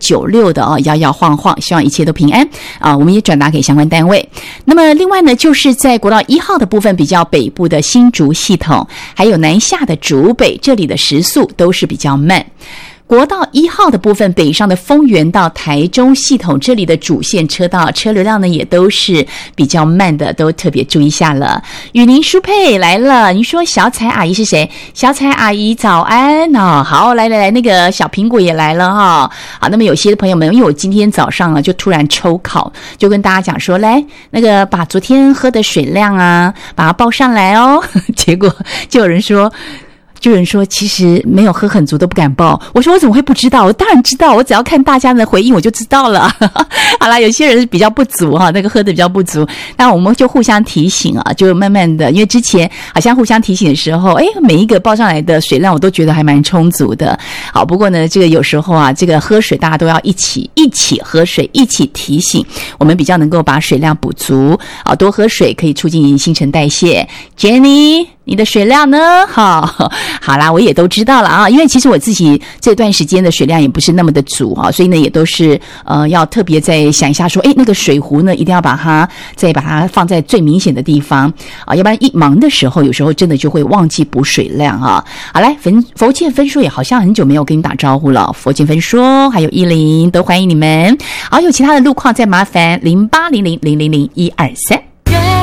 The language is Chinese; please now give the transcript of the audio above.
96的哦，摇摇晃晃，希望一切都平安啊！我们也转达给相关单位。那么另外呢，就是在国道1号的部分，比较北部的新竹系统，还有南下的竹北，这里的时速都是比较慢。国道1号的部分，北上的丰原到台中系统，这里的主线车道车流量呢也都是比较慢的，都特别注意一下了。雨林淑佩来了，你说小彩阿姨是谁？小彩阿姨早安哦，好，来，那个小苹果也来了哈。好，那么有些朋友们，因为我今天早上啊就突然抽考，就跟大家讲说，来那个把昨天喝的水量啊，把它报上来哦。结果就有人说，其实没有喝很足都不敢报。我说我怎么会不知道？我当然知道，我只要看大家的回应我就知道了。好啦，有些人比较不足哈，那个喝的比较不足，那我们就互相提醒啊，就慢慢的，因为之前好像互相提醒的时候，每一个报上来的水量我都觉得还蛮充足的。好，不过呢，这个有时候啊，这个喝水大家都要一起喝水，一起提醒，我们比较能够把水量补足啊，多喝水可以促进新陈代谢。Jenny，你的水量呢？好啦，我也都知道了啊，因为其实我自己这段时间的水量也不是那么的足啊，所以呢也都是要特别再想一下说，那个水壶呢一定要把它放在最明显的地方啊，要不然一忙的时候有时候真的就会忘记补水量啊。好来，佛剑分说也好像很久没有跟你打招呼了，佛剑分说还有10都欢迎你们。好，有其他的路况再麻烦0800000123。